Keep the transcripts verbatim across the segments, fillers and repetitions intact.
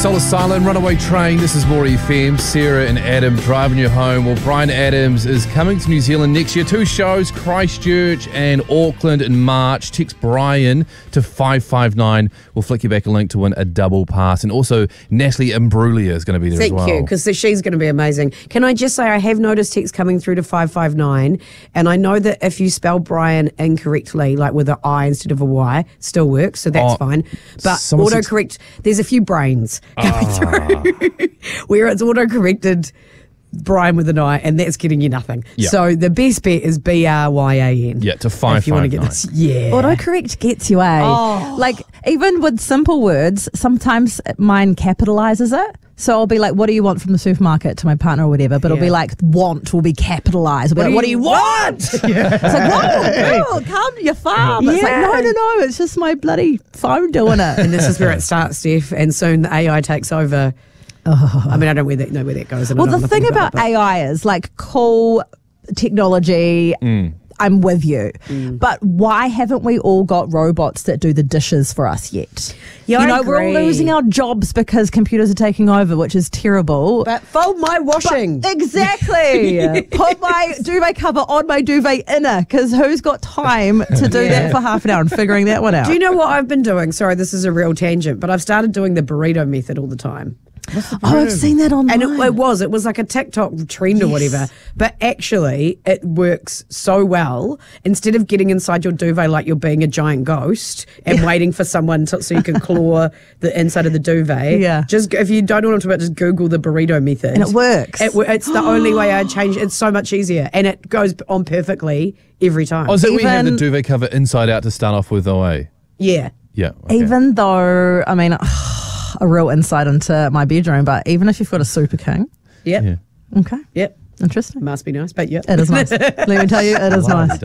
Soul Asylum, Runaway Train. This is More F M. Sarah and Adam driving you home. Well, Bryan Adams is coming to New Zealand next year. Two shows, Christchurch and Auckland in March. Text Bryan to five five nine. We'll flick you back a link to win a double pass. And also, Natalie Imbruglia is going to be there Thank as well. Thank you, because she's going to be amazing. Can I just say, I have noticed texts coming through to five five nine, and I know that if you spell Bryan incorrectly, like with an I instead of a Y, still works, so that's oh, fine. But autocorrect, says- there's a few brains coming ah. through where it's auto-corrected Bryan with an I, and that's getting you nothing. Yep. So the best bet is B R Y A N. Yeah, to five if you five want to get nine. this. Yeah. Autocorrect gets you, eh? Oh. Like, even with simple words, sometimes mine capitalizes it. So I'll be like, what do you want from the supermarket to my partner or whatever? But yeah. it'll be like, want will be capitalized. What, like, what do you want? want? Yeah. It's like, whoa, girl, come to your farm. Yeah. It's like, no, no, no, it's just my bloody phone doing it. And this is where it starts, Steph, and soon the A I takes over. Oh. I mean, I don't know where that, know where that goes. Well, the thing about, about A I is, like, cool technology, mm. I'm with you. Mm. But why haven't we all got robots that do the dishes for us yet? Yeah, you I know, agree. we're all losing our jobs because computers are taking over, which is terrible. But fold my washing. But exactly. Put my duvet cover on my duvet inner, because who's got time to do yeah. that for half an hour and figuring that one out? Do you know what I've been doing? Sorry, this is a real tangent, but I've started doing the burrito method all the time. Oh, I've seen that online. And it, it was. It was like a TikTok trend yes. or whatever. But actually, it works so well. Instead of getting inside your duvet like you're being a giant ghost and waiting for someone to, so you can claw the inside of the duvet, yeah. just if you don't know what I'm talking about, just Google the burrito method. And it works. It, it's the only way I'd change. It's so much easier. And it goes on perfectly every time. Oh, is that Even, we have the duvet cover inside out to start off with, though, eh? Yeah. Yeah. Okay. Even though, I mean... a real insight into my bedroom, but even if you've got a Super King. Yep. Yeah. Okay. Yep. Interesting. Must be nice, but yeah. It is nice. Let me tell you, it is nice.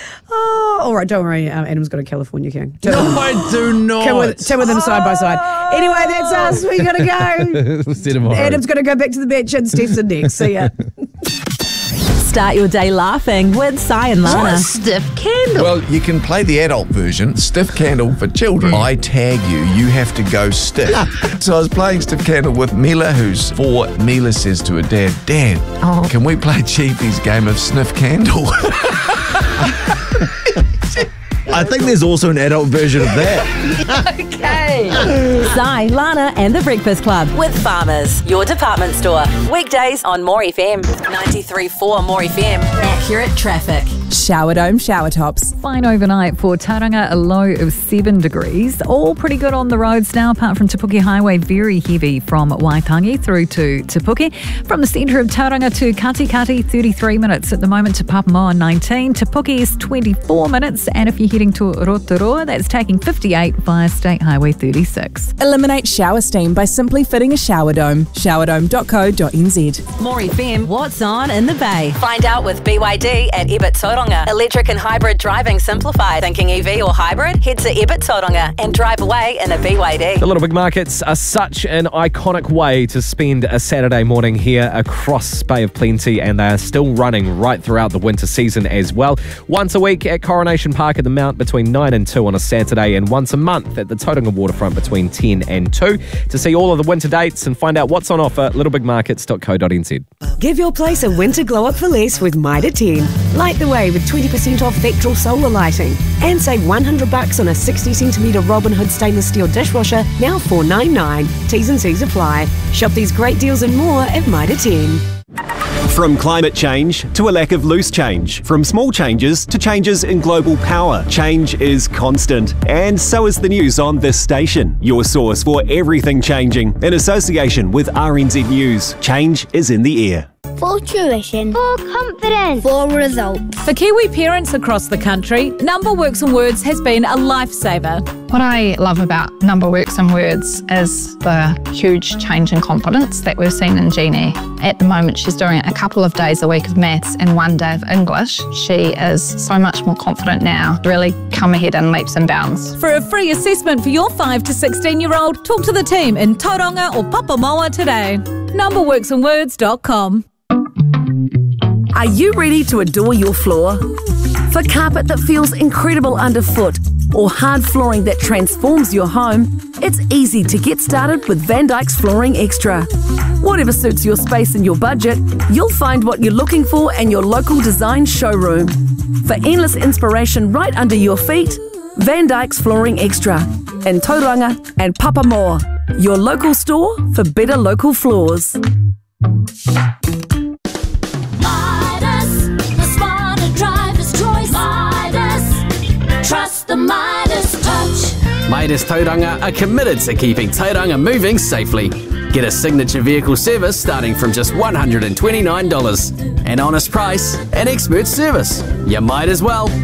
Oh, all right, don't worry. Um, Adam's got a California King. No, I do not. Two with, two with them oh. side by side. Anyway, that's us. We got to go. We'll see you tomorrow. Adam's got to go back to the bench and Steph's in next. See ya. Start your day laughing with Si and Lana. Stiff Candle. Well, you can play the adult version, Stiff Candle for children. Mm. I tag you, you have to go stiff. So I was playing Stiff Candle with Mila, who's four. Mila says to her dad, Dad, oh. can we play Chiefy's game of Sniff Candle? I think there's also an adult version of that. Okay. Si, Lana and the Breakfast Club with Farmers, your department store. Weekdays on More F M. ninety-three point four More F M. Accurate traffic. Shower Dome shower tops. Fine overnight for Tauranga, a low of seven degrees. All pretty good on the roads now, apart from Te Puke Highway, very heavy from Waitangi through to Te Puke. From the centre of Tauranga to Katikati, thirty-three minutes at the moment to Papamoa, nineteen. Te Puke is twenty-four minutes, and if you're heading to Rotorua, that's taking fifty-eight via State Highway thirty-six. Eliminate shower steam by simply fitting a shower dome. shower dome dot co dot n z. More F M, what's on in the Bay? Find out with B Y D at Ebert Tauranga. Electric and hybrid driving simplified. Thinking E V or hybrid? Head to Ebert Tauranga and drive away in a B Y D. The Little Big Markets are such an iconic way to spend a Saturday morning here across Bay of Plenty, and they are still running right throughout the winter season as well. Once a week at Coronation Park at the Mount between nine and two on a Saturday, and once a month at the Tauranga Waterfront between ten and two. To see all of the winter dates and find out what's on offer, little big markets dot co dot n z. Give your place a winter glow up for less with Mitre ten. Light the way with twenty percent off Vectral solar lighting. And save one hundred bucks on a sixty centimetre Robin Hood stainless steel dishwasher, now four ninety-nine. T's and C's apply. Shop these great deals and more at Mitre ten. From climate change to a lack of loose change, from small changes to changes in global power, change is constant. And so is the news on this station, your source for everything changing. In association with R N Z News, change is in the air. For tuition, for confidence, for results. For Kiwi parents across the country, Number Works and Words has been a lifesaver. What I love about Number Works and Words is the huge change in confidence that we've seen in Jeannie. At the moment, she's doing a couple of days a week of maths and one day of English. She is so much more confident now, really come ahead in leaps and bounds. For a free assessment for your five to sixteen-year-old, talk to the team in Tauranga or Papamoa today. number works and words dot com. Are you ready to adore your floor? For carpet that feels incredible underfoot or hard flooring that transforms your home, it's easy to get started with Van Dyke's Flooring Extra. Whatever suits your space and your budget, you'll find what you're looking for in your local design showroom. For endless inspiration right under your feet, Van Dyke's Flooring Extra in Tauranga and Papamoa, your local store for better local floors. Midas, the smarter driver's choice. Midas, trust the Midas touch. Midas Tauranga are committed to keeping Tauranga moving safely. Get a signature vehicle service starting from just one hundred twenty-nine dollars. An honest price and expert service. You might as well.